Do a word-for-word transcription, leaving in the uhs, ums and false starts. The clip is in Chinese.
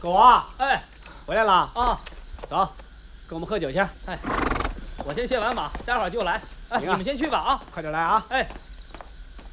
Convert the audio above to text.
狗啊， 哎， 回来了啊， 走，跟我们喝酒去。 哎，我先卸完马，待会儿就来。哎，你行啊们先去吧啊。 快点来啊！ 哎，